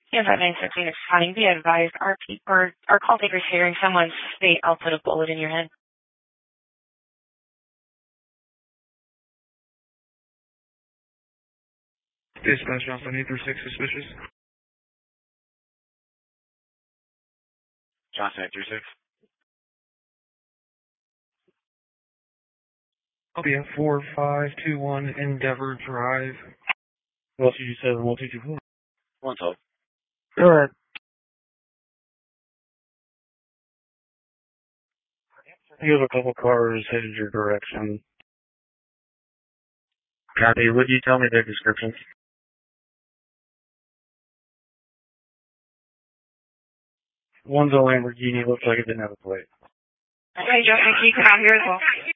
Yes, that 916 is fine. Be advised, our call taker's hearing someone say, "I'll put a bullet in your head." Dispatch Johnson 836 suspicious. Johnson 836. I'll be at 4521 Endeavor Drive. What else did you say? 1224. One total. Go ahead. You have a couple cars headed your direction. Copy. Would you tell me their description? One's a Lamborghini. Looks like it didn't have a plate. Okay, Joe, can you come out here as well?